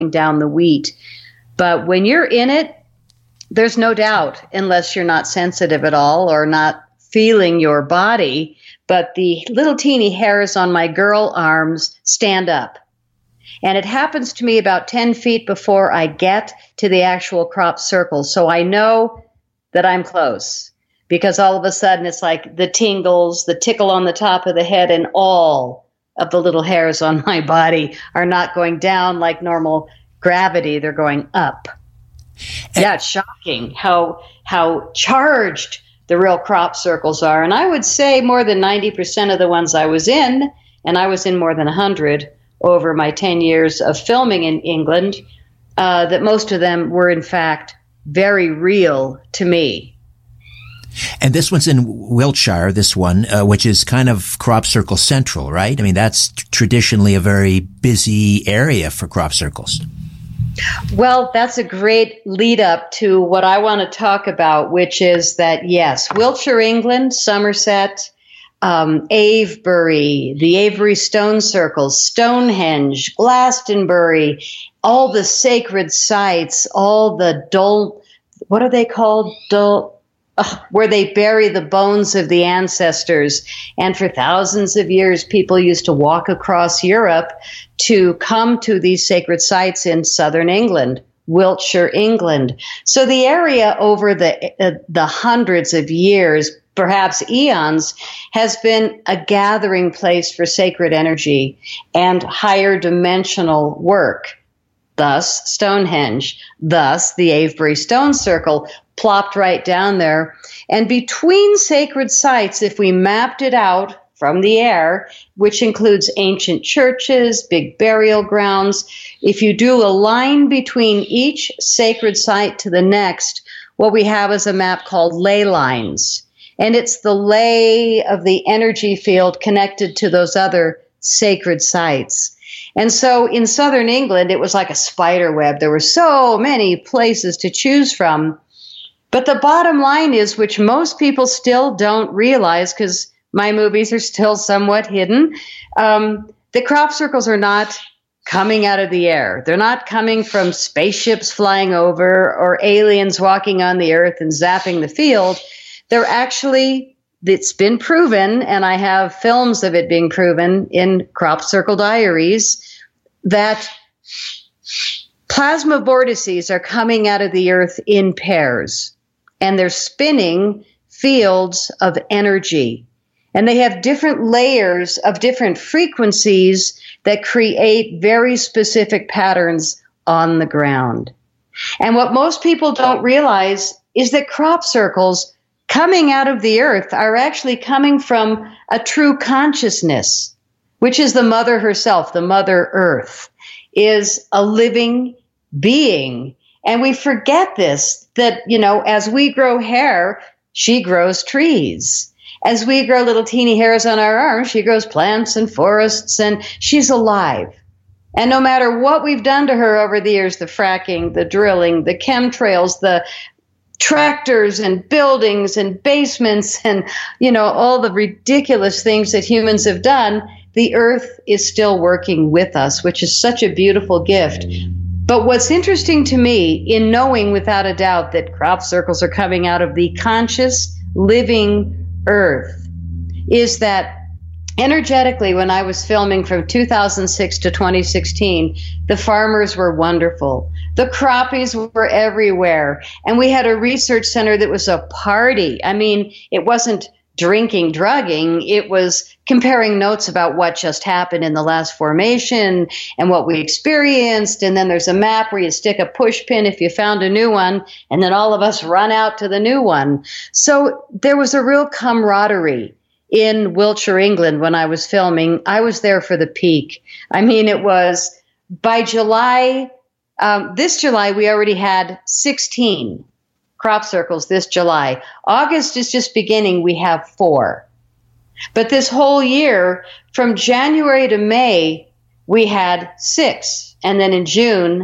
down the wheat. But when you're in it, there's no doubt, unless you're not sensitive at all or not feeling your body, but the little teeny hairs on my girl arms stand up. And it happens to me about 10 feet before I get to the actual crop circle. So I know that I'm close, because all of a sudden it's like the tingles, the tickle on the top of the head, and all of the little hairs on my body are not going down like normal gravity. They're going up. Yeah, it's shocking how charged the real crop circles are. And I would say more than 90% of the ones I was in, and I was in more than 100 over my 10 years of filming in England, that most of them were, in fact, very real to me. And this one's in Wiltshire, this one, which is kind of crop circle central, right? I mean, that's traditionally a very busy area for crop circles. Well, that's a great lead up to what I want to talk about, which is that, yes, Wiltshire, England, Somerset, Avebury, the Avebury Stone Circles, Stonehenge, Glastonbury, all the sacred sites, all the what are they called? Where they bury the bones of the ancestors. And for thousands of years, people used to walk across Europe to come to these sacred sites in southern England, Wiltshire, England. So the area over the hundreds of years, perhaps eons, has been a gathering place for sacred energy and higher dimensional work. Thus, Stonehenge, thus the Avebury Stone Circle plopped right down there. And between sacred sites, if we mapped it out from the air, which includes ancient churches, big burial grounds, if you do a line between each sacred site to the next, what we have is a map called ley lines. And it's the ley of the energy field connected to those other sacred sites. And so in southern England, it was like a spider web. There were so many places to choose from. But the bottom line is, which most people still don't realize because my movies are still somewhat hidden, the crop circles are not coming out of the air. They're not coming from spaceships flying over or aliens walking on the earth and zapping the field. They're actually, it's been proven, and I have films of it being proven in Crop Circle Diaries, that plasma vortices are coming out of the earth in pairs, and they're spinning fields of energy. And they have different layers of different frequencies that create very specific patterns on the ground. And what most people don't realize is that crop circles coming out of the earth are actually coming from a true consciousness, which is the mother herself. The Mother Earth is a living being. And we forget this, that, as we grow hair, she grows trees. As we grow little teeny hairs on our arms, she grows plants and forests, and she's alive. And no matter what we've done to her over the years, the fracking, the drilling, the chemtrails, the tractors and buildings and basements and, all the ridiculous things that humans have done, the earth is still working with us, which is such a beautiful gift. But what's interesting to me in knowing without a doubt that crop circles are coming out of the conscious, living earth is that energetically, when I was filming from 2006 to 2016, the farmers were wonderful. The crappies were everywhere. And we had a research center that was a party. I mean, it wasn't drinking, drugging. It was comparing notes about what just happened in the last formation and what we experienced. And then there's a map where you stick a push pin if you found a new one, and then all of us run out to the new one. So there was a real camaraderie in Wiltshire, England, when I was filming. I was there for the peak. I mean, it was by July, this July, we already had 16 crop circles this July. August is just beginning. We have 4. But this whole year, from January to May, we had 6. And then in June,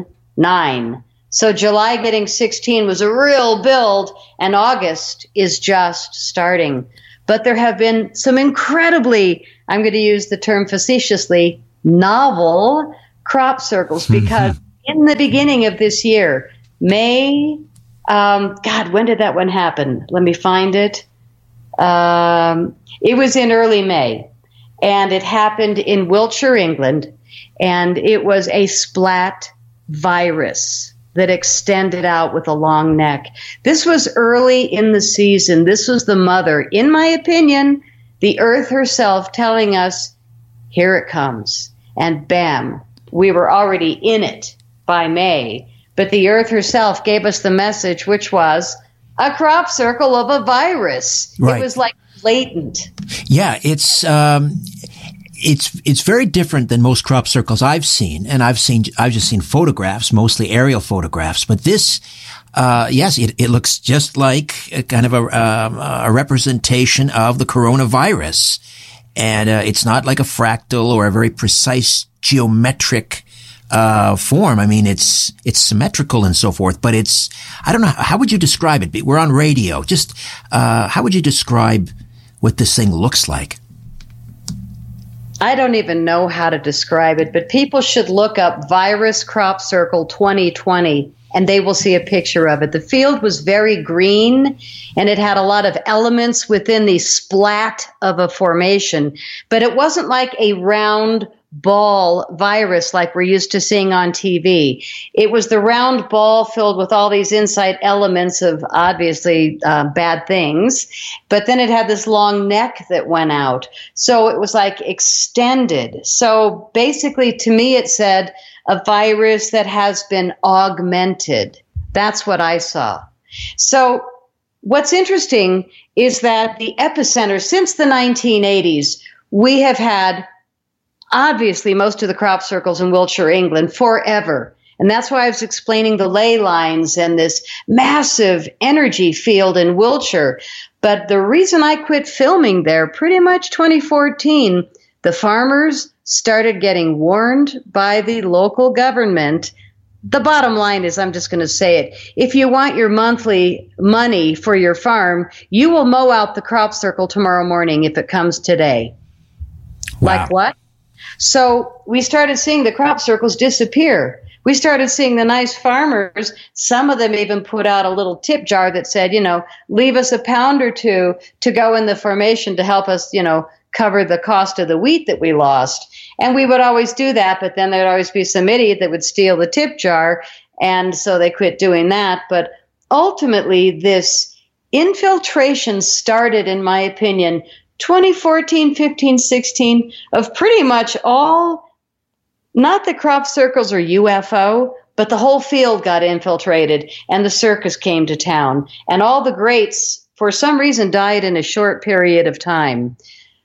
9. So July getting 16 was a real build, and August is just starting. But there have been some incredibly, I'm going to use the term facetiously, novel crop circles, because in the beginning of this year, May. God, when did that one happen? Let me find it. It was in early May, and it happened in Wiltshire, England, and it was a splat virus that extended out with a long neck. This was early in the season. This was the mother, in my opinion, the earth herself telling us, here it comes. And bam, we were already in it by May. But the earth herself gave us the message, which was a crop circle of a virus. Right. It was like latent. Yeah, it's very different than most crop circles I've seen, and I've just seen photographs, mostly aerial photographs. But this, yes, it looks just like a kind of a representation of the coronavirus, and it's not like a fractal or a very precise geometric form. I mean, it's symmetrical and so forth, but I don't know, how would you describe it? We're on radio. Just how would you describe what this thing looks like? I don't even know how to describe it, but people should look up Virus Crop Circle 2020 and they will see a picture of it. The field was very green and it had a lot of elements within the splat of a formation, but it wasn't like a round ball virus like we're used to seeing on TV. It was the round ball filled with all these inside elements of obviously bad things, but then it had this long neck that went out. So it was like extended. So basically to me it said a virus that has been augmented. That's what I saw. So what's interesting is that the epicenter since the 1980s, we have had obviously most of the crop circles in Wiltshire, England, forever. And that's why I was explaining the ley lines and this massive energy field in Wiltshire. But the reason I quit filming there, pretty much 2014, the farmers started getting warned by the local government. The bottom line is, I'm just going to say it, if you want your monthly money for your farm, you will mow out the crop circle tomorrow morning if it comes today. Wow. Like what? So we started seeing the crop circles disappear. We started seeing the nice farmers. Some of them even put out a little tip jar that said, leave us a pound or two to go in the formation to help us, cover the cost of the wheat that we lost. And we would always do that, but then there'd always be some idiot that would steal the tip jar. And so they quit doing that. But ultimately, this infiltration started, in my opinion, 2014, 15, 16, of pretty much all, not the crop circles or UFO, but the whole field got infiltrated and the circus came to town. And all the greats, for some reason, died in a short period of time.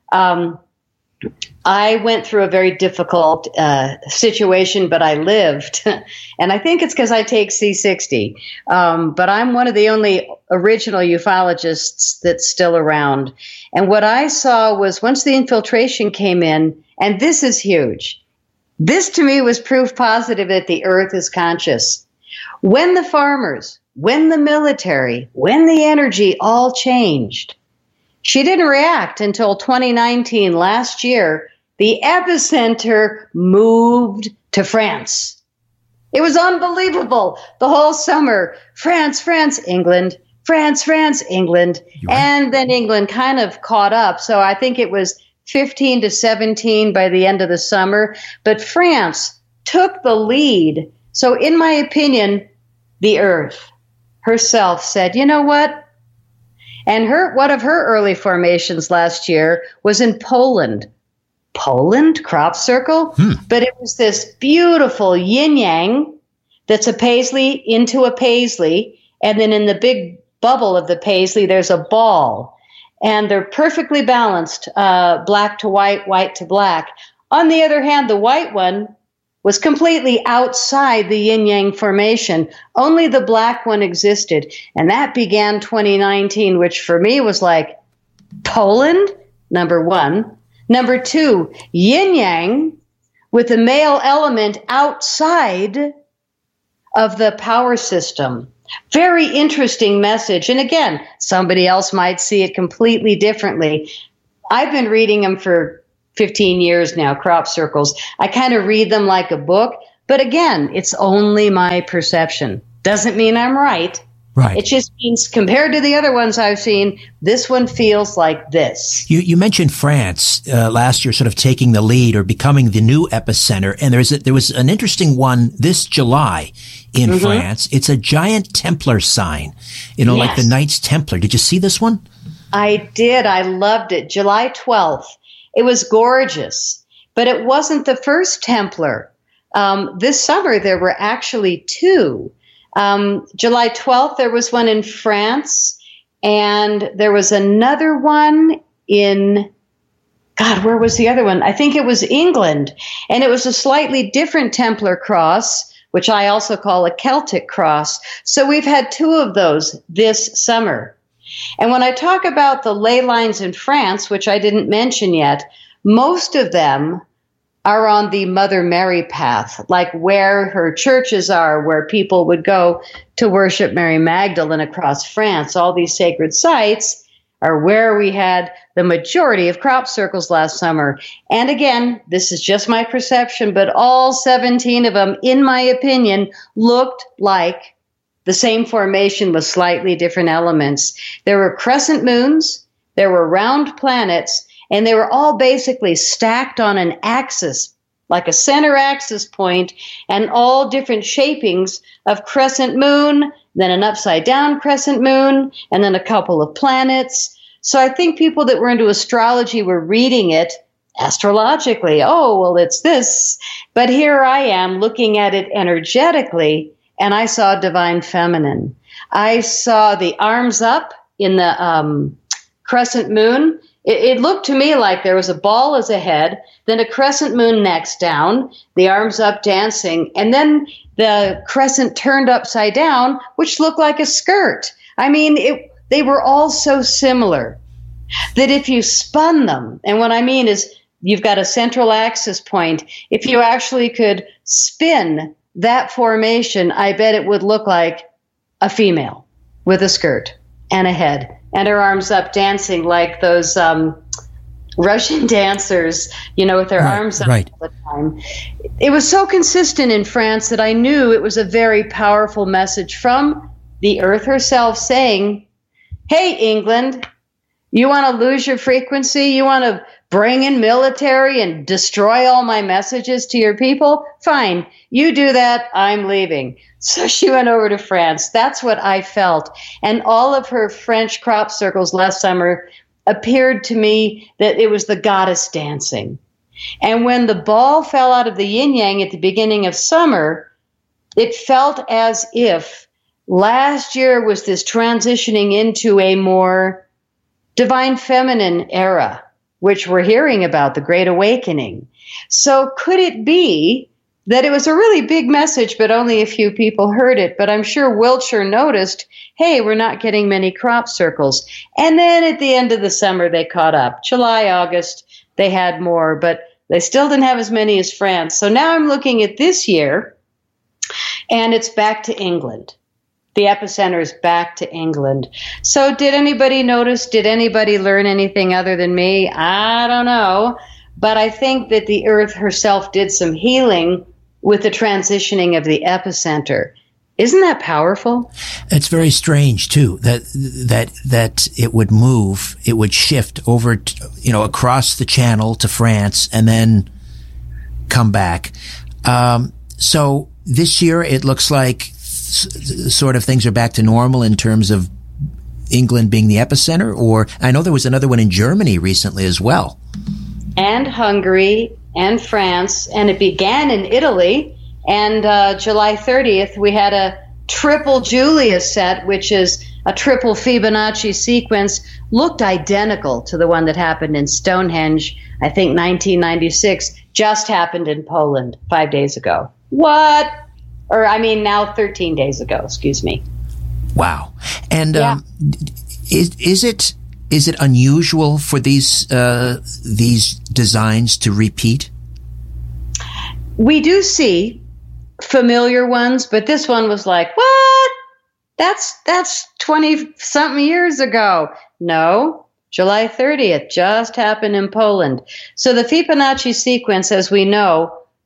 I went through a very difficult situation, but I lived. And I think it's because I take C60. But I'm one of the only original ufologists that's still around. And what I saw was once the infiltration came in, and this is huge, this to me was proof positive that the earth is conscious. When the farmers, when the military, when the energy all changed, she didn't react until 2019, last year. The epicenter moved to France. It was unbelievable. The whole summer, France, France, England, France, France, England. Right. And then England kind of caught up. So I think it was 15 to 17 by the end of the summer. But France took the lead. So in my opinion, the earth herself said, you know what? And one of her early formations last year was in Poland. Poland crop circle? But it was this beautiful yin-yang that's a paisley into a paisley. And then in the big bubble of the paisley, there's a ball. And they're perfectly balanced, black to white, white to black. On the other hand, the white one was completely outside the yin-yang formation. Only the black one existed. And that began 2019, which for me was like, Poland, number one. Number two, yin-yang with the male element outside of the power system. Very interesting message. And again, somebody else might see it completely differently. I've been reading them for 15 years now, crop circles. I kind of read them like a book. But again, it's only my perception. Doesn't mean I'm right. Right. It just means compared to the other ones I've seen, this one feels like this. You mentioned France last year sort of taking the lead or becoming the new epicenter. And there was an interesting one this July in France. It's a giant Templar sign, like the Knights Templar. Did you see this one? I did. I loved it. July 12th. It was gorgeous, but it wasn't the first Templar. This summer, there were actually two. July 12th, there was one in France, and there was another one in, God, where was the other one? I think it was England, and it was a slightly different Templar cross, which I also call a Celtic cross. So we've had two of those this summer. And when I talk about the ley lines in France, which I didn't mention yet, most of them are on the Mother Mary path, like where her churches are, where people would go to worship Mary Magdalene across France. All these sacred sites are where we had the majority of crop circles last summer. And again, this is just my perception, but all 17 of them, in my opinion, looked like the same formation with slightly different elements. There were crescent moons, there were round planets, and they were all basically stacked on an axis, like a center axis point, and all different shapings of crescent moon, then an upside down crescent moon, and then a couple of planets. So I think people that were into astrology were reading it astrologically. Oh, well, it's this. But here I am looking at it energetically, and I saw divine feminine. I saw the arms up in the crescent moon. It looked to me like there was a ball as a head, then a crescent moon next down, the arms up dancing, and then the crescent turned upside down, which looked like a skirt. I mean, they were all so similar that if you spun them, and what I mean is you've got a central axis point, if you actually could spin that formation, I bet it would look like a female with a skirt and a head and her arms up dancing like those Russian dancers, with their arms up all the time. It was so consistent in France that I knew it was a very powerful message from the earth herself saying, hey, England, you want to lose your frequency? You want to bring in military and destroy all my messages to your people? Fine. You do that. I'm leaving. So she went over to France. That's what I felt. And all of her French crop circles last summer appeared to me that it was the goddess dancing. And when the ball fell out of the yin yang at the beginning of summer, it felt as if last year was this transitioning into a more divine feminine era, which we're hearing about, the Great Awakening. So could it be that it was a really big message, but only a few people heard it? But I'm sure Wiltshire noticed, hey, we're not getting many crop circles. And then at the end of the summer, they caught up. July, August, they had more, but they still didn't have as many as France. So now I'm looking at this year, and it's back to England. The epicenter is back to England. So did anybody notice? Did anybody learn anything other than me? I don't know. But I think that the earth herself did some healing with the transitioning of the epicenter. Isn't that powerful? It's very strange too that it would move, it would shift over, across the channel to France and then come back. So this year it looks like sort of things are back to normal in terms of England being the epicenter, or I know there was another one in Germany recently as well. And Hungary and France, and it began in Italy. And July 30th, we had a triple Julia set, which is a triple Fibonacci sequence, looked identical to the one that happened in Stonehenge, I think 1996, just happened in Poland 5 days ago. What? Or, now 13 days ago, excuse me. Wow. And is it unusual for these designs to repeat? We do see familiar ones, but this one was like, what? That's 20-something years ago. No, July 30th just happened in Poland. So the Fibonacci sequence, as we know,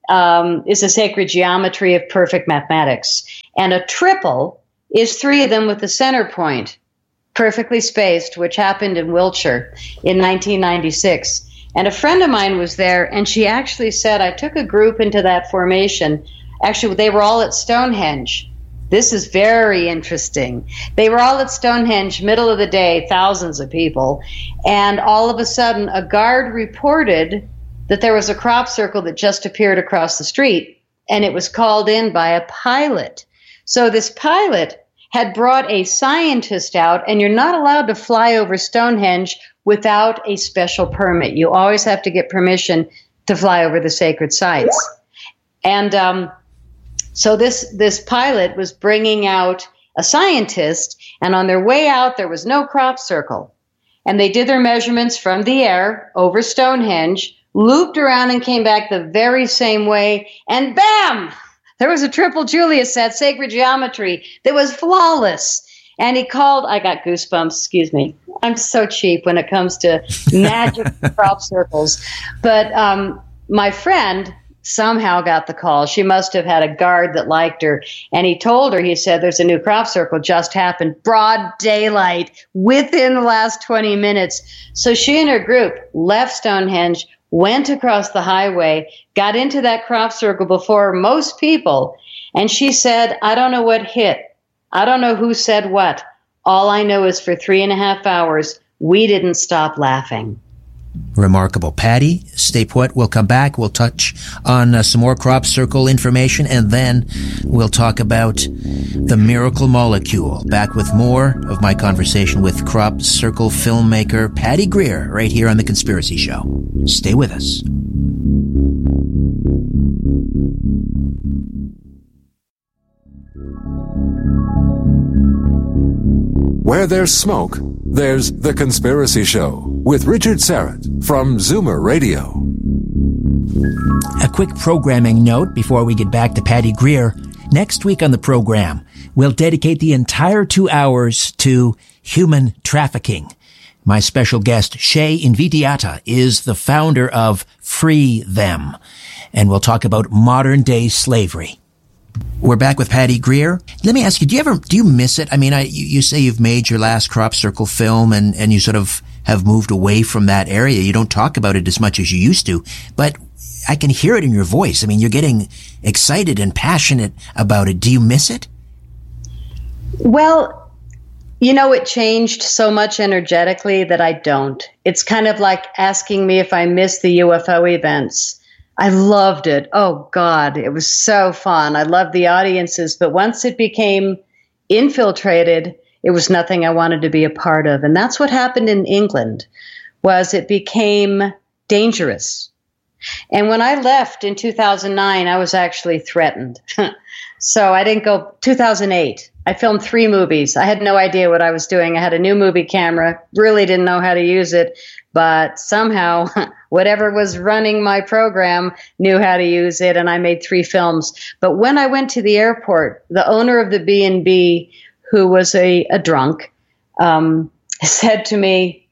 is a sacred geometry of perfect mathematics. And a triple is three of them with the center point perfectly spaced, which happened in Wiltshire in 1996. And a friend of mine was there, and she actually said, I took a group into that formation. Actually, they were all at Stonehenge. This is very interesting. They were all at Stonehenge, middle of the day, thousands of people. And all of a sudden, a guard reported that there was a crop circle that just appeared across the street, and it was called in by a pilot. So this pilot had brought a scientist out, and you're not allowed to fly over Stonehenge without a special permit. You always have to get permission to fly over the sacred sites. And so this pilot was bringing out a scientist, and on their way out, there was no crop circle. And they did their measurements from the air over Stonehenge, looped around and came back the very same way, and bam! There was a triple Julius, that sacred geometry that was flawless. And he called, I got goosebumps, excuse me. I'm so cheap when it comes to magic crop circles. But my friend somehow got the call. She must have had a guard that liked her. And he told her, he said, there's a new crop circle just happened, broad daylight, within the last 20 minutes. So she and her group left Stonehenge, went across the highway, got into that crop circle before most people, and she said, I don't know what hit. I don't know who said what. All I know is for 3.5 hours, we didn't stop laughing. Remarkable. Patty, stay put. We'll come back. We'll touch on some more crop circle information, and then we'll talk about the miracle molecule. Back with more of my conversation with crop circle filmmaker Patty Greer right here on The Conspiracy Show. Stay with us. Where there's smoke, there's The Conspiracy Show with Richard Syrett from Zoomer Radio. A quick programming note before we get back to Patty Greer. Next week on the program, we'll dedicate the entire 2 hours to human trafficking. My special guest, Shay Invidiata, is the founder of Free Them, and we'll talk about modern-day slavery. We're back with Patty Greer. Let me ask you, do you miss it? I mean, you say you've made your last crop circle film and you sort of have moved away from that area. You don't talk about it as much as you used to, but I can hear it in your voice. I mean, you're getting excited and passionate about it. Do you miss it? Well, it changed so much energetically that I don't. It's kind of like asking me if I miss the UFO events. I loved it. Oh, God, it was so fun. I loved the audiences. But once it became infiltrated, it was nothing I wanted to be a part of. And that's what happened in England, was it became dangerous. And when I left in 2009, I was actually threatened. So I didn't go. 2008, I filmed 3 movies. I had no idea what I was doing. I had a new movie camera, really didn't know how to use it. But somehow, whatever was running my program knew how to use it, and I made 3 films. But when I went to the airport, the owner of the B&B, who was a drunk, said to me,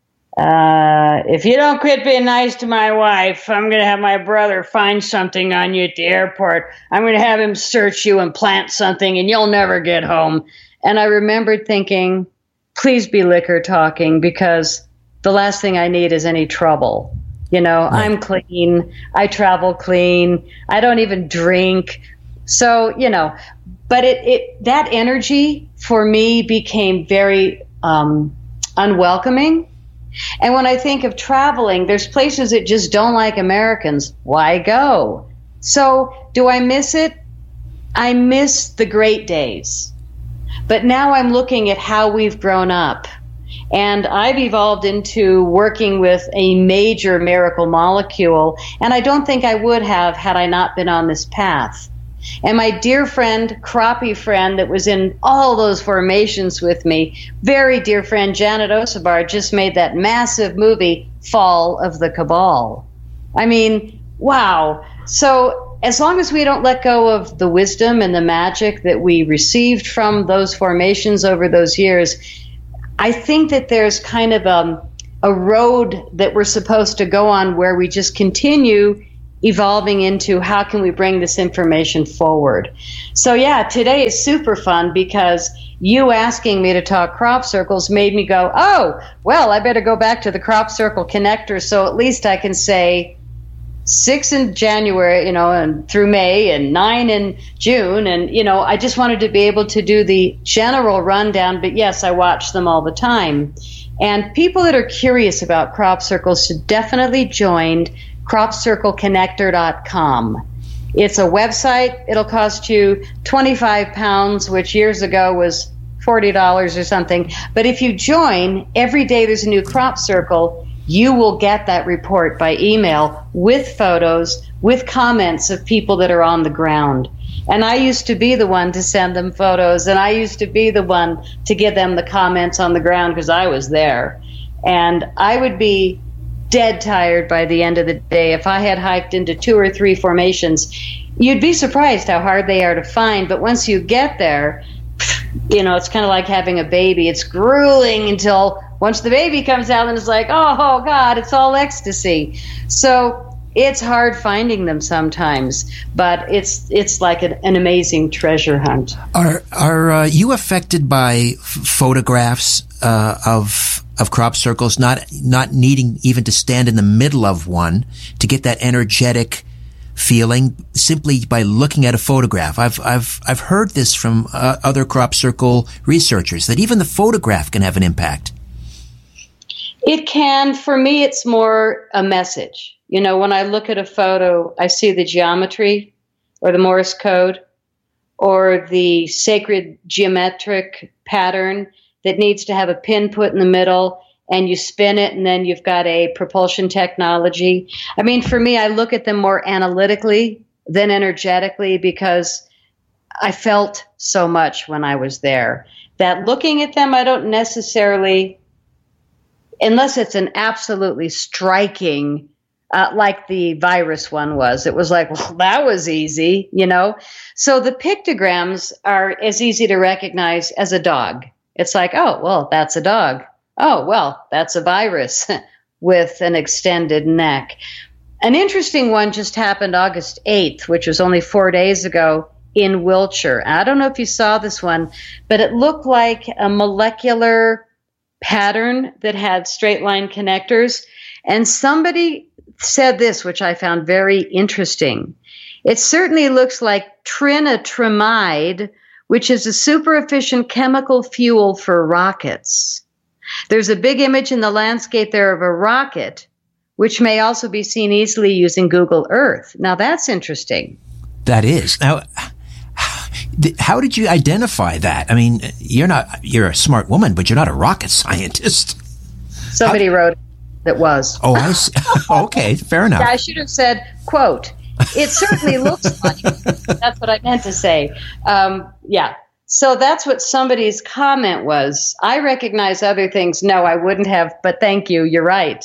if you don't quit being nice to my wife, I'm going to have my brother find something on you at the airport. I'm going to have him search you and plant something, and you'll never get home. And I remembered thinking, please be liquor talking, because the last thing I need is any trouble. Right. I'm clean. I travel clean. I don't even drink. So, but that energy for me became very unwelcoming. And when I think of traveling, there's places that just don't like Americans. Why go? So do I miss it? I miss the great days. But now I'm looking at how we've grown up. And I've evolved into working with a major miracle molecule, and I don't think I would have had I not been on this path. And my dear friend, crappie friend that was in all those formations with me, very dear friend Janet Osebar, just made that massive movie, Fall of the Cabal. I mean, wow. So as long as we don't let go of the wisdom and the magic that we received from those formations over those years, I think that there's kind of a road that we're supposed to go on where we just continue evolving into how can we bring this information forward. So yeah, today is super fun because you asking me to talk crop circles made me go, oh, well, I better go back to the crop circle connector so at least I can say 6 in January, and through May, and 9 in June. And, I just wanted to be able to do the general rundown, but yes, I watch them all the time. And people that are curious about crop circles should definitely join cropcircleconnector.com. It's a website. It'll cost you 25 pounds, which years ago was $40 or something. But if you join, every day there's a new crop circle, you will get that report by email with photos, with comments of people that are on the ground. And I used to be the one to send them photos, and I used to be the one to give them the comments on the ground because I was there. And I would be dead tired by the end of the day. If I had hiked into 2 or 3 formations, you'd be surprised how hard they are to find. But once you get there, it's kind of like having a baby. It's grueling until once the baby comes out and it's like, oh God, it's all ecstasy. So it's hard finding them sometimes, but it's like an amazing treasure hunt. Are you affected by photographs of crop circles, not needing even to stand in the middle of one to get that energetic feeling simply by looking at a photograph? I've heard this from other crop circle researchers that even the photograph can have an impact. It can. For me, it's more a message. When I look at a photo, I see the geometry or the Morse code or the sacred geometric pattern that needs to have a pin put in the middle, and you spin it, and then you've got a propulsion technology. I mean, for me, I look at them more analytically than energetically because I felt so much when I was there that looking at them, I don't necessarily, unless it's an absolutely striking, like the virus one was. It was like, well, that was easy, So the pictograms are as easy to recognize as a dog. It's like, oh, well, that's a dog. Oh, well, that's a virus with an extended neck. An interesting one just happened August 8th, which was only 4 days ago in Wiltshire. I don't know if you saw this one, but it looked like a molecular pattern that had straight line connectors. And somebody said this, which I found very interesting. It certainly looks like trinitromide, which is a super efficient chemical fuel for rockets. There's a big image in the landscape there of a rocket, which may also be seen easily using Google Earth. Now, that's interesting. That is. Now, how did you identify that? I mean, you're a smart woman, but you're not a rocket scientist. Somebody wrote that was. Oh, I see. Okay, fair enough. Yeah, I should have said, quote, it certainly looks like. That's what I meant to say. Yeah. So that's what somebody's comment was. I recognize other things. No, I wouldn't have, but thank you. You're right.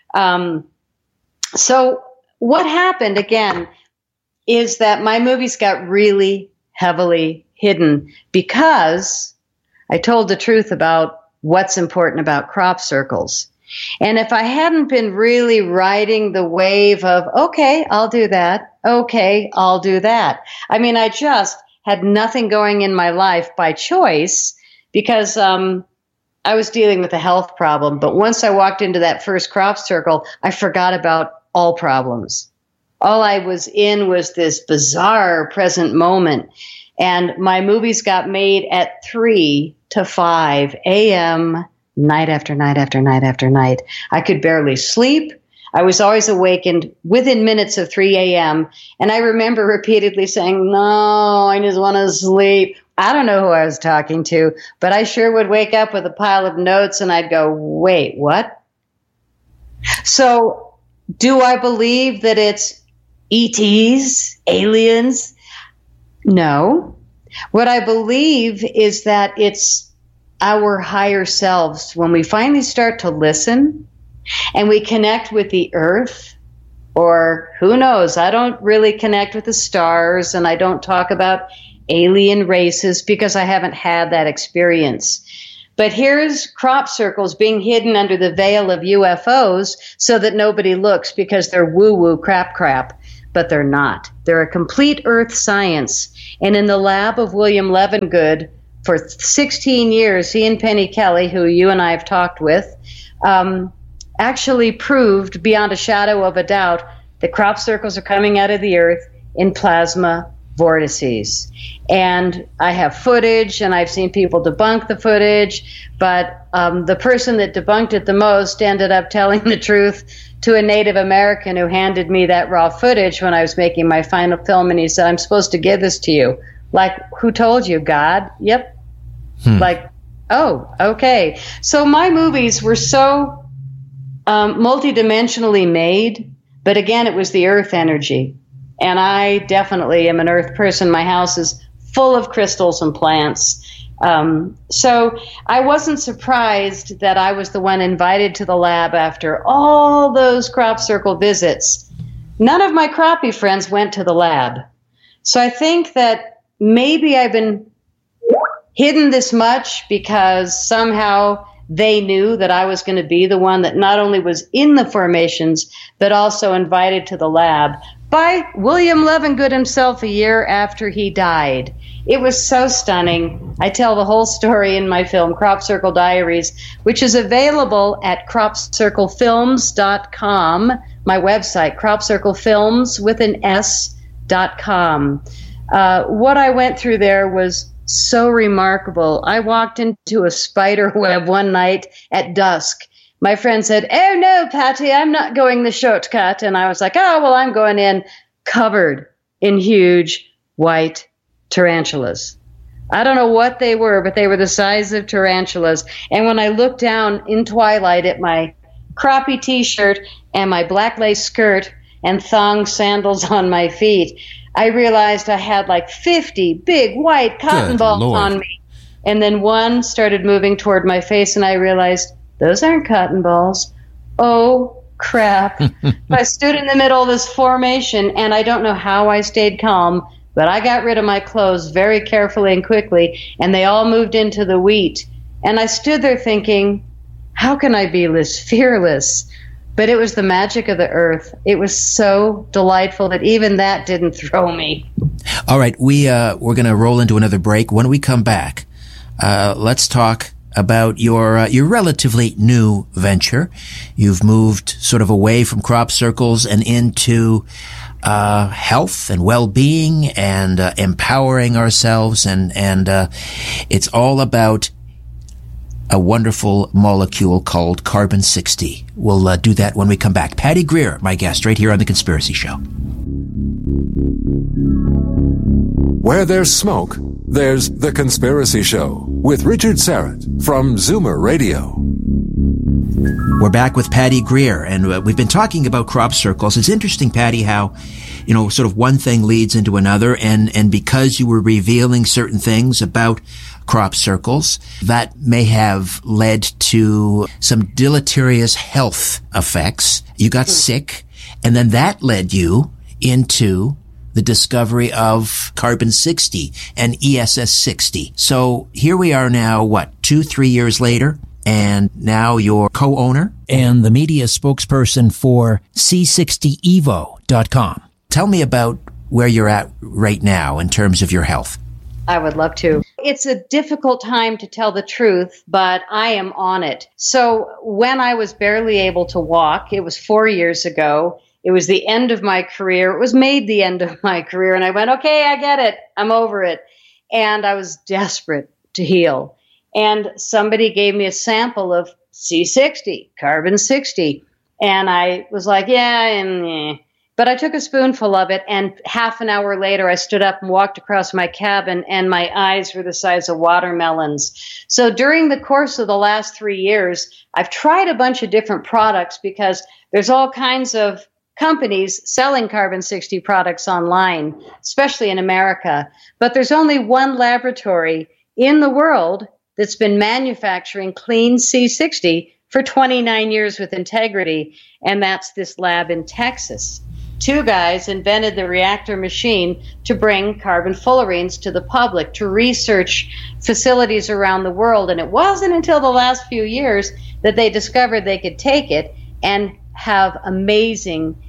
So what happened, again, is that my movies got really heavily hidden because I told the truth about what's important about crop circles. And if I hadn't been really riding the wave of, okay, I'll do that. Okay, I'll do that. I mean, I just had nothing going in my life by choice because I was dealing with a health problem. But once I walked into that first crop circle, I forgot about all problems. All I was in was this bizarre present moment. And my movies got made at 3 to 5 a.m., night after night after night after night. I could barely sleep. I was always awakened within minutes of 3 a.m. And I remember repeatedly saying, no, I just want to sleep. I don't know who I was talking to, but I sure would wake up with a pile of notes and I'd go, wait, what? So do I believe that it's ETs, aliens? No. What I believe is that it's our higher selves. When we finally start to listen and we connect with the earth, or who knows, I don't really connect with the stars and I don't talk about alien races because I haven't had that experience. But here's crop circles being hidden under the veil of UFOs so that nobody looks because they're woo-woo crap. but they're not. They're a complete earth science. And in the lab of William Levengood, for 16 years, he and Penny Kelly, who you and I have talked with, actually proved beyond a shadow of a doubt that crop circles are coming out of the earth in plasma vortices. And I have footage, and I've seen people debunk the footage, but the person that debunked it the most ended up telling the truth to a Native American who handed me that raw footage when I was making my final film, and he said, I'm supposed to give this to you. Like, who told you? God? Yep. Like, oh, okay. So my movies were so multidimensionally made, but again, it was the earth energy. And I definitely am an earth person. My house is full of crystals and plants. So I wasn't surprised that I was the one invited to the lab after all those crop circle visits. None of my crappie friends went to the lab. So I think that maybe I've been hidden this much because somehow they knew that I was going to be the one that not only was in the formations, but also invited to the lab by William Levengood himself a year after he died. It was so stunning. I tell the whole story in my film, Crop Circle Diaries, which is available at cropcirclefilms.com, my website, cropcirclefilms with an S.com. What I went through there was so remarkable. I walked into a spider web one night at dusk. My friend said, oh no, Patty, I'm not going the shortcut. And I was like, oh, well, I'm going in, covered in huge white tarantulas. I don't know what they were, but they were the size of tarantulas. And when I looked down in twilight at my crappie t-shirt and my black lace skirt and thong sandals on my feet, I realized I had like 50 big white cotton balls on me. And then one started moving toward my face, and I realized, those aren't cotton balls. Oh, crap. I stood in the middle of this formation, and I don't know how I stayed calm, but I got rid of my clothes very carefully and quickly, and they all moved into the wheat. And I stood there thinking, how can I be this fearless? But it was the magic of the earth. It was so delightful that even that didn't throw me. All right, we're going to roll into another break. When we come back, let's talk about your relatively new venture. You've moved sort of away from crop circles and into health and well-being and empowering ourselves, and it's all about a wonderful molecule called carbon-60. We'll do that when we come back. Patty Greer, my guest, right here on The Conspiracy Show. Where there's smoke, there's The Conspiracy Show with Richard Syrett from Zoomer Radio. We're back with Patty Greer, and we've been talking about crop circles. It's interesting, Patty, how, sort of one thing leads into another, and because you were revealing certain things about crop circles, that may have led to some deleterious health effects. You got sick, and then that led you into the discovery of carbon-60 and ESS-60. So here we are now, 2-3 years later, and now you're co-owner and the media spokesperson for C60evo.com. Tell me about where you're at right now in terms of your health. I would love to. It's a difficult time to tell the truth, but I am on it. So when I was barely able to walk, it was 4 years ago. It was the end of my career. It was made the end of my career. And I went, okay, I get it. I'm over it. And I was desperate to heal. And somebody gave me a sample of C60, carbon-60. And I was like, But I took a spoonful of it, and half an hour later, I stood up and walked across my cabin, and my eyes were the size of watermelons. So during the course of the last 3 years, I've tried a bunch of different products because there's all kinds of companies selling carbon-60 products online, especially in America. But there's only one laboratory in the world that's been manufacturing clean C60 for 29 years with integrity, and that's this lab in Texas. 2 guys invented the reactor machine to bring carbon fullerenes to the public, to research facilities around the world. And it wasn't until the last few years that they discovered they could take it and have amazing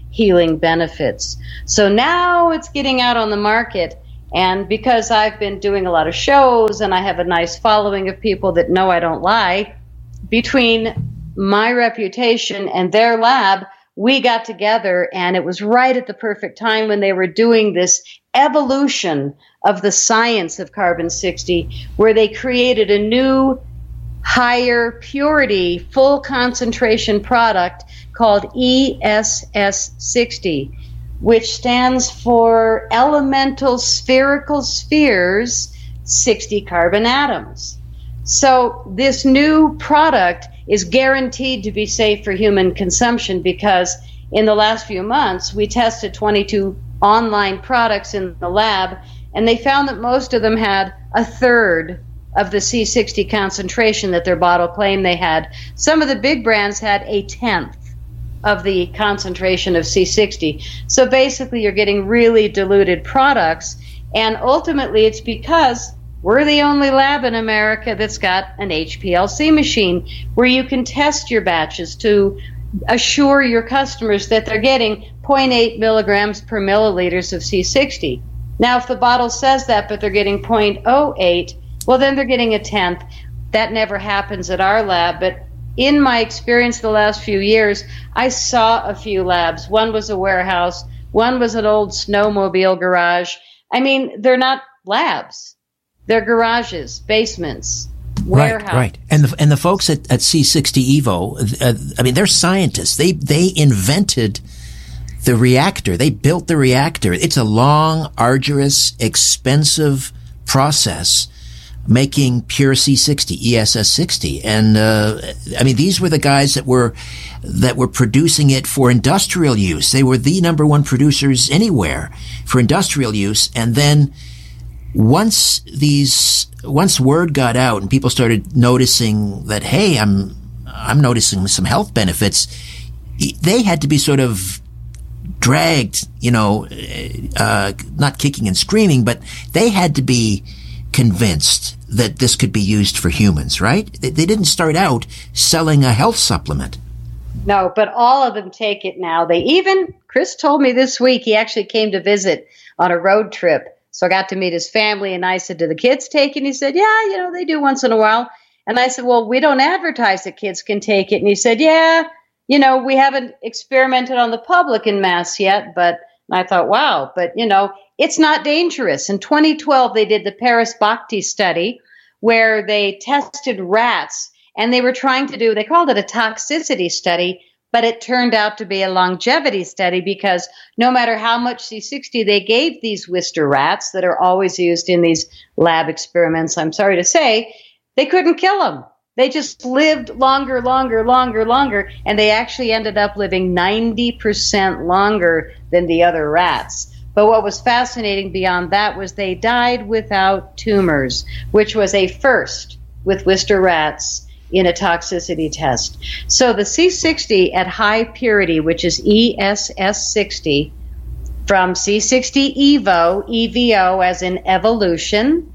healing benefits. So now it's getting out on the market. And because I've been doing a lot of shows and I have a nice following of people that know I don't lie, between my reputation and their lab, we got together, and it was right at the perfect time when they were doing this evolution of the science of carbon-60, where they created a new, higher purity, full concentration product called ESS60, which stands for Elemental Spherical Spheres, 60 carbon atoms. So this new product is guaranteed to be safe for human consumption, because in the last few months, we tested 22 online products in the lab, and they found that most of them had a third of the C60 concentration that their bottle claimed they had. Some of the big brands had a tenth of the concentration of C60. So basically, you're getting really diluted products, and ultimately it's because we're the only lab in America that's got an HPLC machine where you can test your batches to assure your customers that they're getting 0.8 milligrams per milliliters of C60. Now, if the bottle says that, but they're getting 0.08, well, then they're getting a tenth. That never happens at our lab, but in my experience the last few years, I saw a few labs. One was a warehouse. One was an old snowmobile garage. I mean, they're not labs. They're garages, basements, warehouses. Right. And the folks at C60 Evo, I mean, they're scientists. They invented the reactor. They built the reactor. It's a long, arduous, expensive process making pure C60, ESS60. And, I mean, these were the guys that were producing it for industrial use. They were the number one producers anywhere for industrial use. And then once word got out and people started noticing that, hey, I'm noticing some health benefits, they had to be sort of dragged, not kicking and screaming, but they had to be convinced that this could be used for humans, right? They didn't start out selling a health supplement. No, but all of them take it now. Chris told me this week, he actually came to visit on a road trip. So I got to meet his family, and I said, do the kids take it? And he said, yeah, they do once in a while. And I said, well, we don't advertise that kids can take it. And he said, yeah, we haven't experimented on the public en masse yet. But I thought, wow, but, it's not dangerous. In 2012, they did the Paris Bhakti study where they tested rats, and they were trying to they called it a toxicity study, but it turned out to be a longevity study, because no matter how much C60 they gave these Wistar rats that are always used in these lab experiments, I'm sorry to say, they couldn't kill them. They just lived longer, and they actually ended up living 90% longer than the other rats. But what was fascinating beyond that was they died without tumors, which was a first with Wistar rats in a toxicity test. So the C60 at high purity, which is ESS60, from C60 Evo, EVO as in evolution,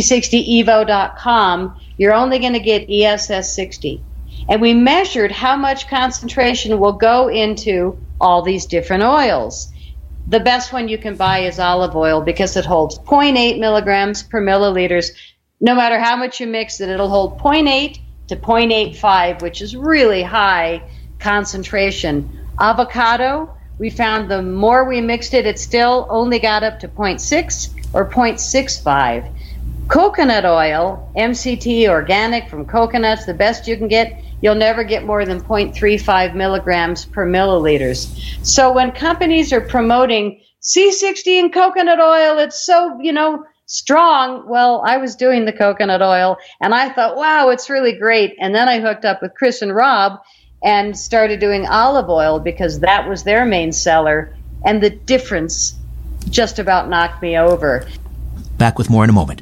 C60evo.com, you're only going to get ESS60. And we measured how much concentration will go into all these different oils. The best one you can buy is olive oil, because it holds 0.8 milligrams per milliliters. No matter how much you mix it, it'll hold 0.8 to 0.85, which is really high concentration. Avocado, we found the more we mixed it, it still only got up to 0.6 or 0.65. Coconut oil, MCT organic from coconuts, the best you can get, you'll never get more than 0.35 milligrams per milliliters. So when companies are promoting C60 and coconut oil, it's so, strong. Well, I was doing the coconut oil, and I thought, wow, it's really great. And then I hooked up with Chris and Rob and started doing olive oil, because that was their main seller. And the difference just about knocked me over. Back with more in a moment.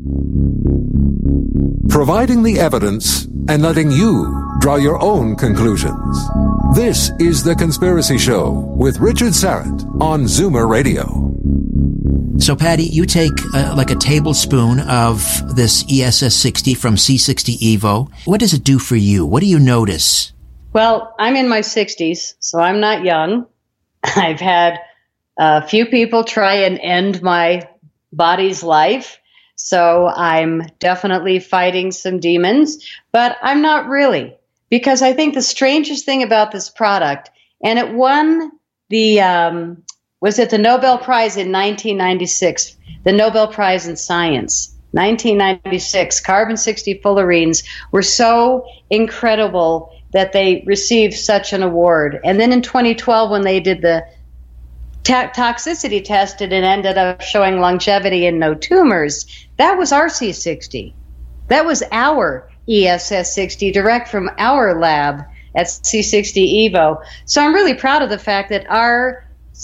Providing the evidence and letting you draw your own conclusions. This is The Conspiracy Show with Richard Syrett on Zoomer Radio. So, Patty, you take like a tablespoon of this ESS60 from C60 Evo. What does it do for you? What do you notice? Well, I'm in my 60s, so I'm not young. I've had a few people try and end my body's life. So I'm definitely fighting some demons, but I'm not really, because I think the strangest thing about this product, and it won the, was it the Nobel Prize in 1996, the Nobel Prize in Science, 1996, carbon-60 fullerenes were so incredible that they received such an award. And then in 2012, when they did the toxicity test, it ended up showing longevity and no tumors. That was our C60. That was our ESS60 direct from our lab at C60 Evo. So I'm really proud of the fact that our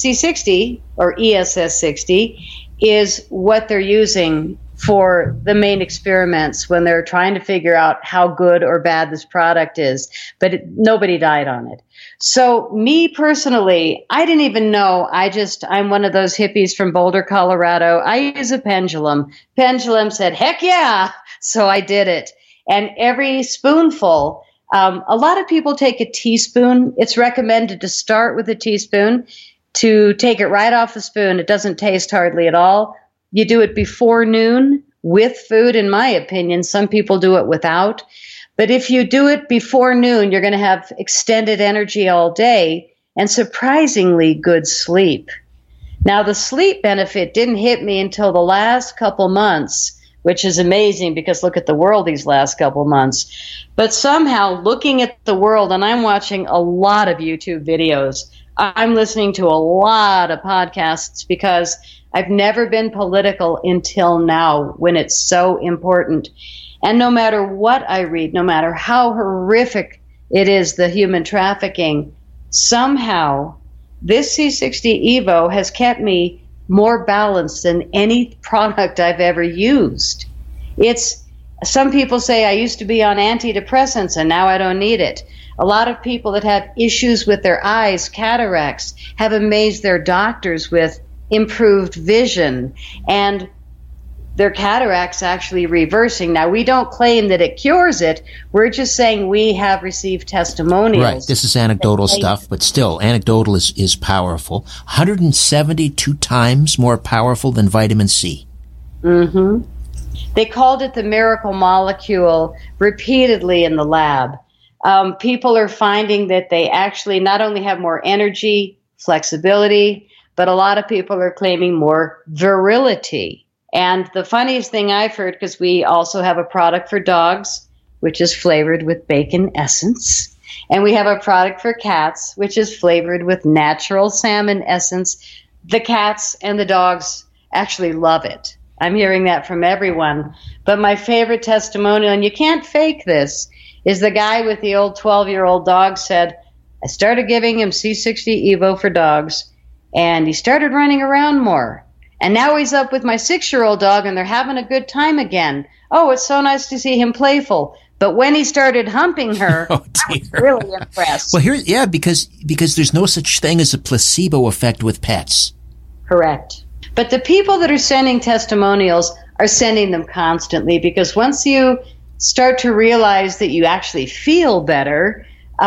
C60 or ESS60 is what they're using for the main experiments when they're trying to figure out how good or bad this product is. But nobody died on it. So me personally, I didn't even know. I'm one of those hippies from Boulder, Colorado. I use a pendulum. Pendulum said, heck yeah. So I did it. And every spoonful, a lot of people take a teaspoon. It's recommended to start with a teaspoon, to take it right off the spoon. It doesn't taste hardly at all. You do it before noon with food, in my opinion. Some people do it without. But if you do it before noon, you're going to have extended energy all day and surprisingly good sleep. Now, the sleep benefit didn't hit me until the last couple months, which is amazing because look at the world these last couple months. But somehow looking at the world, and I'm watching a lot of YouTube videos, I'm listening to a lot of podcasts because I've never been political until now when it's so important. And no matter what I read, no matter how horrific it is, the human trafficking, somehow this C60 Evo has kept me more balanced than any product I've ever used. Some people say I used to be on antidepressants and now I don't need it. A lot of people that have issues with their eyes, cataracts, have amazed their doctors with improved vision and their cataracts actually reversing. Now, we don't claim that it cures it. We're just saying we have received testimonials. Right. This is anecdotal stuff, but still, anecdotal is powerful. 172 times more powerful than vitamin C. Mm-hmm. They called it the miracle molecule repeatedly in the lab. People are finding that they actually not only have more energy, flexibility, but a lot of people are claiming more virility. And the funniest thing I've heard, because we also have a product for dogs, which is flavored with bacon essence. And we have a product for cats, which is flavored with natural salmon essence. The cats and the dogs actually love it. I'm hearing that from everyone. But my favorite testimonial, and you can't fake this, is the guy with the old 12-year-old dog said, I started giving him C60 Evo for dogs, and he started running around more. And now he's up with my 6-year-old dog, and they're having a good time again. Oh, it's so nice to see him playful. But when he started humping her, I was really impressed. Well, because there's no such thing as a placebo effect with pets. Correct. But the people that are sending testimonials are sending them constantly, because once you start to realize that you actually feel better,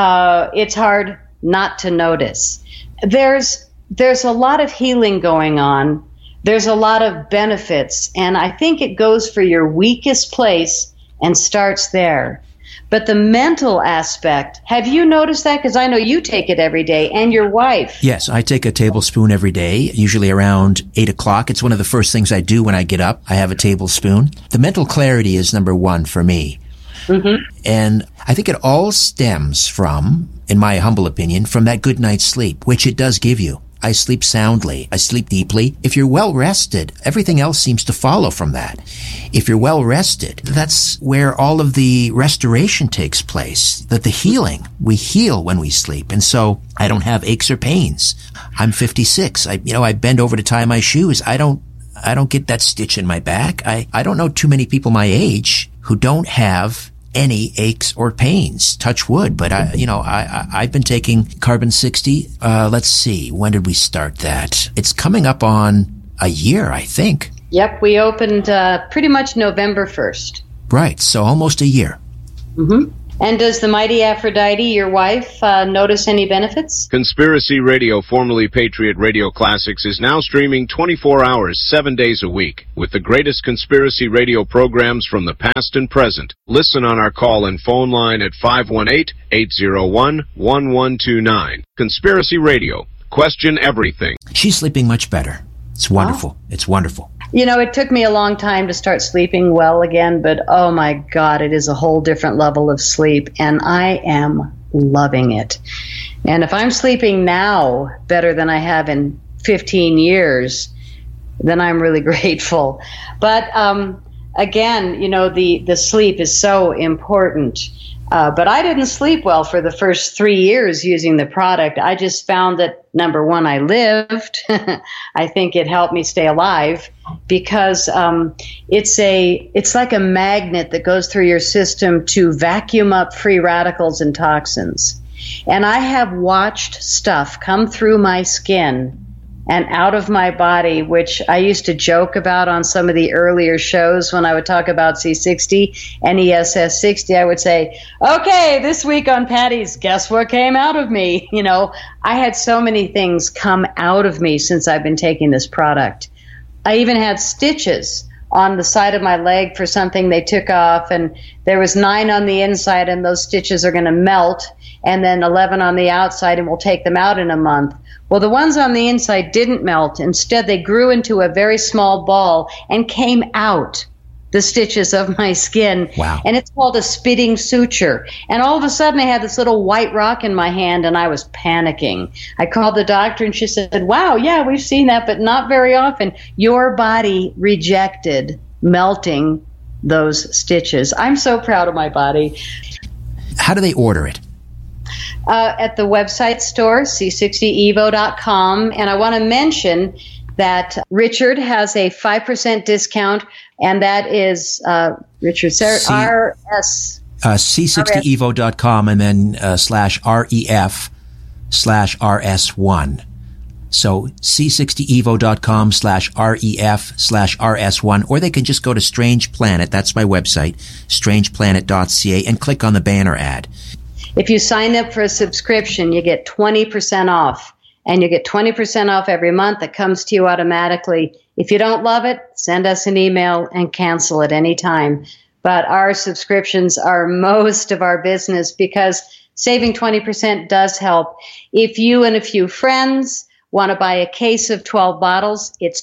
it's hard not to notice. There's a lot of healing going on. There's a lot of benefits, and I think it goes for your weakest place and starts there. But the mental aspect, have you noticed that? Because I know you take it every day, and your wife. Yes, I take a tablespoon every day, usually around 8 o'clock. It's one of the first things I do when I get up. I have a tablespoon. The mental clarity is number one for me. Mm-hmm. And I think it all stems from, in my humble opinion, from that good night's sleep, which it does give you. I sleep soundly. I sleep deeply. If you're well rested, everything else seems to follow from that. If you're well rested, that's where all of the restoration takes place, that the healing, we heal when we sleep. And so I don't have aches or pains. I'm 56. I bend over to tie my shoes. I don't get that stitch in my back. I don't know too many people my age who don't have any aches or pains. Touch wood. But I've been taking Carbon 60. Let's see. When did we start that? It's coming up on a year, I think. Yep. We opened pretty much November 1st. Right. So almost a year. Mm-hmm. And does the mighty Aphrodite, your wife, notice any benefits? Conspiracy Radio, formerly Patriot Radio Classics, is now streaming 24 hours, 7 days a week, with the greatest conspiracy radio programs from the past and present. Listen on our call and phone line at 518-801-1129. Conspiracy Radio. Question everything. She's sleeping much better. It's wonderful. Wow. It's wonderful. You know, it took me a long time to start sleeping well again, but oh my God, it is a whole different level of sleep, and I am loving it. And if I'm sleeping now better than I have in 15 years, then I'm really grateful. But again, you know, the sleep is so important. But I didn't sleep well for the first 3 years using the product. I just found that, number one, I lived. I think it helped me stay alive because it's like a magnet that goes through your system to vacuum up free radicals and toxins. And I have watched stuff come through my skin and out of my body, which I used to joke about on some of the earlier shows when I would talk about C60 and ESS60. I would say, okay, this week on Patty's, guess what came out of me? You know, I had so many things come out of me since I've been taking this product. I even had stitches on the side of my leg for something they took off, and there was 9 on the inside, and those stitches are going to melt, and then 11 on the outside, and we'll take them out in a month. Well, the ones on the inside didn't melt. Instead, they grew into a very small ball and came out, the stitches of my skin. Wow. And it's called a spitting suture. And all of a sudden, I had this little white rock in my hand, and I was panicking. I called the doctor, and she said, wow, yeah, we've seen that, but not very often. Your body rejected melting those stitches. I'm so proud of my body. How do they order it? At the website store, c60evo.com. And I want to mention that Richard has a 5% discount, and that is Richard RS. C60evo.com and then /REF/RS1. So c60evo.com/REF/RS1, or they can just go to Strange Planet. That's my website, strangeplanet.ca, and click on the banner ad. If you sign up for a subscription, you get 20% off, and you get 20% off every month. That comes to you automatically. If you don't love it, send us an email and cancel at any time. But our subscriptions are most of our business because saving 20% does help. If you and a few friends want to buy a case of 12 bottles, it's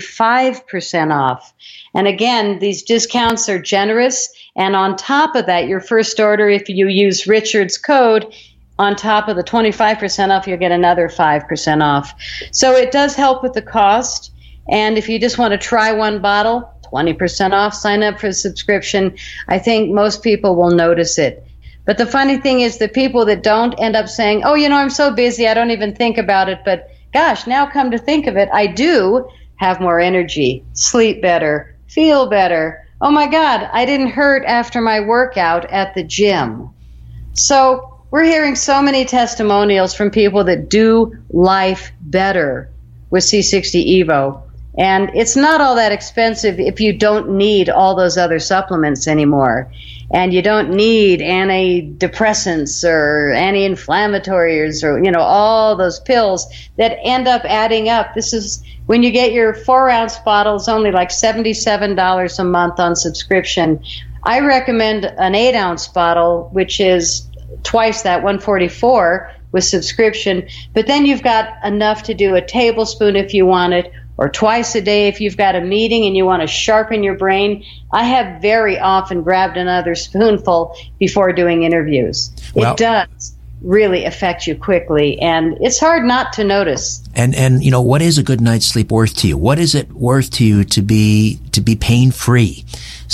25% off. And again, these discounts are generous. And on top of that, your first order, if you use Richard's code, on top of the 25% off, you'll get another 5% off. So it does help with the cost. And if you just want to try one bottle, 20% off, sign up for a subscription. I think most people will notice it. But the funny thing is the people that don't end up saying, oh, you know, I'm so busy, I don't even think about it. But gosh, now come to think of it, I do have more energy, sleep better, feel better. Oh my God, I didn't hurt after my workout at the gym. So we're hearing so many testimonials from people that do life better with C60 Evo. And it's not all that expensive if you don't need all those other supplements anymore. And you don't need antidepressants or anti-inflammatories or, you know, all those pills that end up adding up. This is when you get your 4-ounce bottles, only like $77 a month on subscription. I recommend an 8-ounce bottle, which is twice that, $144 with subscription. But then you've got enough to do a tablespoon if you want it, or twice a day if you've got a meeting and you want to sharpen your brain. I have very often grabbed another spoonful before doing interviews. Well, it does really affect you quickly, and it's hard not to notice. And you know, what is a good night's sleep worth to you? What is it worth to you to be pain-free?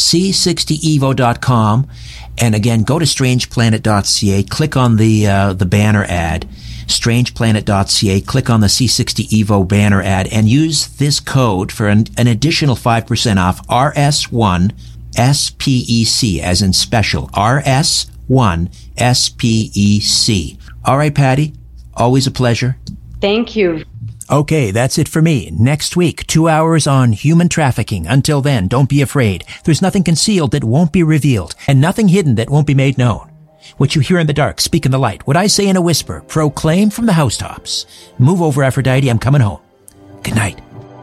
C60evo.com, and again, go to strangeplanet.ca, click on the banner ad, strangeplanet.ca, click on the C60 Evo banner ad, and use this code for an additional 5% off, RS1 SPEC, as in special, RS1 SPEC. All right, Patty, always a pleasure. Thank you. Okay, that's it for me. Next week, 2 hours on human trafficking. Until then, don't be afraid. There's nothing concealed that won't be revealed, and nothing hidden that won't be made known. What you hear in the dark, speak in the light. What I say in a whisper, proclaim from the housetops. Move over, Aphrodite, I'm coming home. Good night.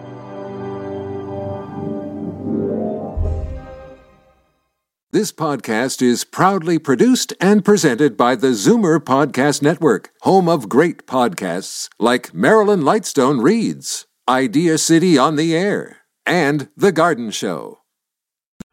This podcast is proudly produced and presented by the Zoomer Podcast Network, home of great podcasts like Marilyn Lightstone Reads, Idea City on the Air, and The Garden Show.